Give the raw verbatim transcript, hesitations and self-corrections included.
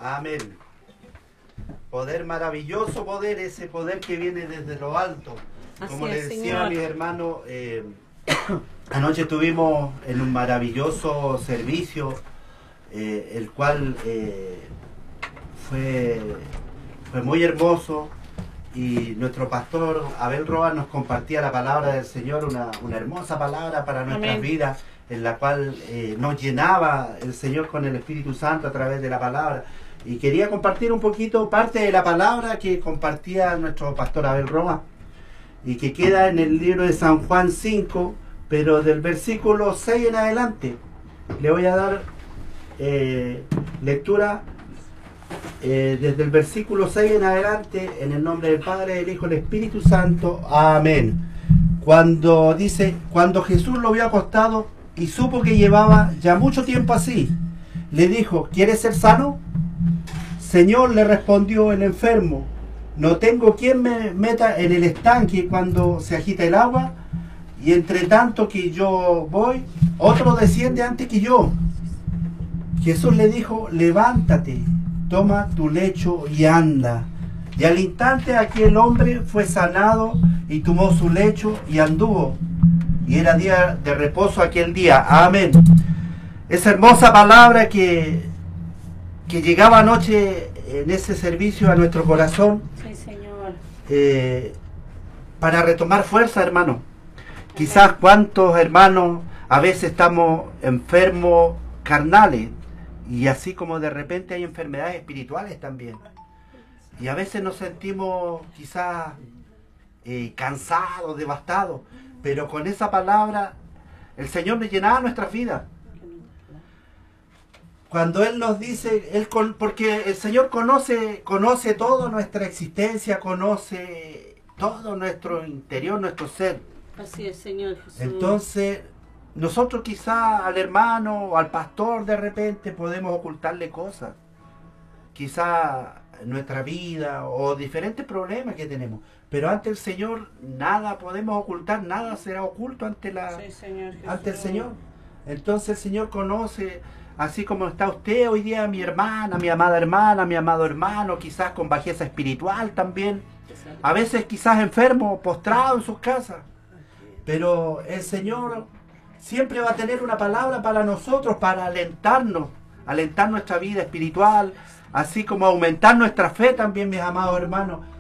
Amén. Poder maravilloso, poder, ese poder que viene desde lo alto. Así Como es, les decía Señor. a mis hermanos, eh, anoche estuvimos en un maravilloso servicio, eh, el cual eh, fue, fue muy hermoso, y nuestro pastor Abel Roa nos compartía la palabra del Señor, una, una hermosa palabra para nuestras Amén. vidas, en la cual eh, nos llenaba el Señor con el Espíritu Santo a través de la palabra. Y quería compartir un poquito parte de la palabra que compartía nuestro pastor Abel Roa, y que queda en el libro de San Juan cinco, pero del versículo seis en adelante. Le voy a dar eh, lectura eh, desde el versículo seis en adelante, en el nombre del Padre, del Hijo y del Espíritu Santo. Amén. Cuando dice, cuando Jesús lo vio acostado y supo que llevaba ya mucho tiempo así, le dijo: ¿quieres ser sano? Señor, le respondió el enfermo, no tengo quien me meta en el estanque cuando se agita el agua, y entre tanto que yo voy, otro desciende antes que yo. Jesús le dijo: levántate, toma tu lecho y anda. Y al instante aquel hombre fue sanado y tomó su lecho y anduvo. Y era día de reposo aquel día. Amén. Esa hermosa palabra que, que llegaba anoche en ese servicio a nuestro corazón. Sí, Señor. Eh, para retomar fuerza, hermano. Quizás cuántos hermanos a veces estamos enfermos carnales, y así como de repente hay enfermedades espirituales también. Y a veces nos sentimos quizás eh, cansados, devastados, pero con esa palabra el Señor nos llenaba nuestras vidas. Cuando Él nos dice, él con, porque el Señor conoce, conoce toda nuestra existencia, conoce todo nuestro interior, nuestro ser. Así es, Señor Jesús. Entonces, nosotros quizás al hermano o al pastor de repente podemos ocultarle cosas. Quizás nuestra vida o diferentes problemas que tenemos. Pero ante el Señor nada podemos ocultar, nada será oculto ante, la, Sí, Señor Jesús. ante el Señor. Entonces el Señor conoce, así como está usted hoy día, mi hermana, mi amada hermana, mi amado hermano, quizás con bajeza espiritual también. A veces quizás enfermo, postrado en sus casas. Pero el Señor siempre va a tener una palabra para nosotros, para alentarnos, alentar nuestra vida espiritual, así como aumentar nuestra fe también, mis amados hermanos.